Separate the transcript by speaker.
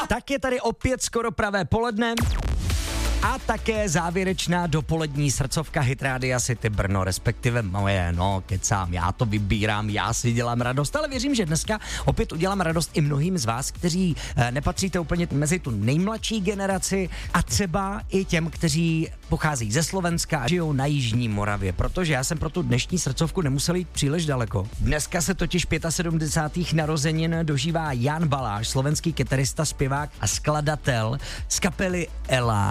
Speaker 1: Tak je tady opět skoro pravé poledne a také závěrečná dopolední srdcovka Hit Rádia City Brno, respektive moje, kecám, já to vybírám, já si dělám radost, ale věřím, že dneska opět udělám radost i mnohým z vás, kteří nepatříte úplně mezi tu nejmladší generaci a třeba i těm, kteří pochází ze Slovenska a žijou na Jižní Moravě, protože já jsem pro tu dnešní srdcovku nemusel jít příliš daleko. Dneska se totiž 75. narozenin dožívá Jan Baláš, slovenský kytarista, zpěvák a skladatel z kapely Ela.